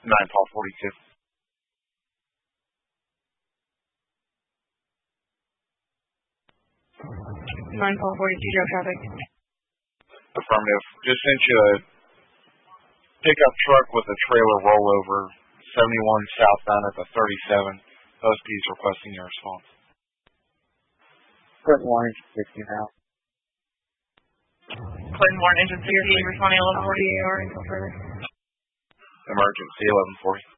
9 Paul 42. 9 Paul 42, Joe traffic. Affirmative. Just sent you a pickup truck with a trailer rollover, 71 southbound at the 37. OSP's requesting your response. Clinton 1, engine 60 now. Clinton 1, engine 60, responding 1140 AR, until further. Emergency 1140.